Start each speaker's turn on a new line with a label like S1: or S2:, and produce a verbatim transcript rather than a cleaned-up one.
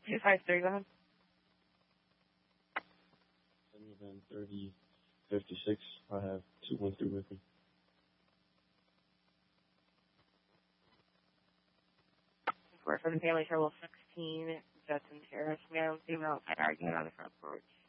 S1: two five three, go ahead.
S2: Seven thirty fifty-six. I have two one three with me.
S1: For the family trouble sixteen, Judson Terrace, male, female, outside argument on the front porch.